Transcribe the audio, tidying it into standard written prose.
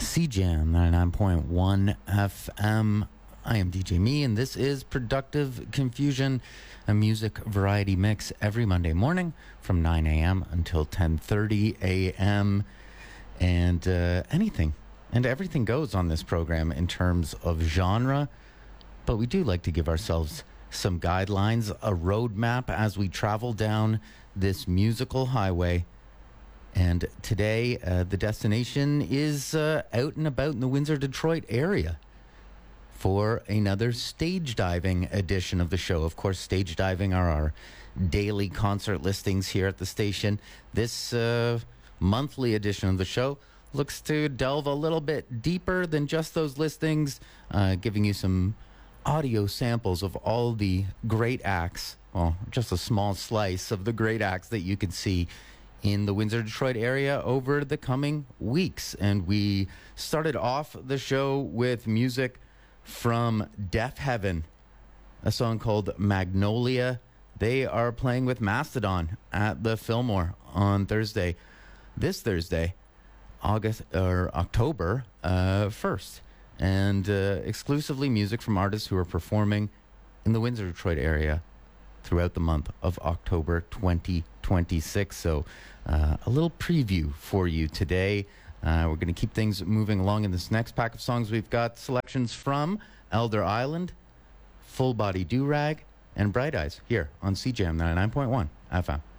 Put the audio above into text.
CJAM 99.1 FM. I am DJ Me, and this is Productive Confusion, a music variety mix every Monday morning from 9 a.m. until 10:30 a.m. And anything and everything goes on this program in terms of genre, but we do like to give ourselves some guidelines, a roadmap as we travel down this musical highway. And today, the destination is out and about in the Windsor-Detroit area for another stage diving edition of the show. Of course, stage diving are our daily concert listings here at the station. This monthly edition of the show looks to delve a little bit deeper than just those listings, giving you some audio samples of all the great acts, well, just a small slice of the great acts that you can see in the Windsor-Detroit area over the coming weeks. And we started off the show with music from Deaf Heaven, a song called Magnolia. They are playing with Mastodon at the Fillmore on Thursday, this Thursday, October 1st. And exclusively music from artists who are performing in the Windsor-Detroit area throughout the month of October 2026. So a little preview for you today. We're going to keep things moving along in this next pack of songs. We've got selections from Elder Island, Full Body Do-Rag, and Bright Eyes here on CJAM 99.1 FM.